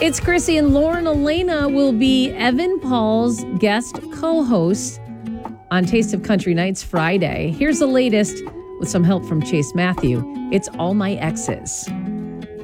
It's Chrissy, and Lauren Elena will be Evan Paul's guest co-host on Taste of Country Nights Friday. Here's the latest with some help from Chase Matthew. It's All My Exes.